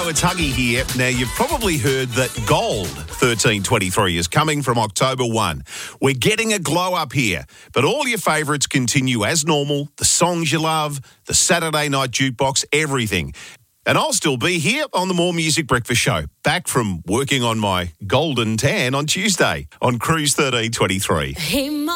Hello, it's Huggy here. Now, you've probably heard that Gold 1323 is coming from October 1. We're getting a glow up here, but all your favourites continue as normal, the songs you love, the Saturday night jukebox, everything. And I'll still be here on the More Music Breakfast Show, back from working on my golden tan on Tuesday on Cruise 1323. Hey,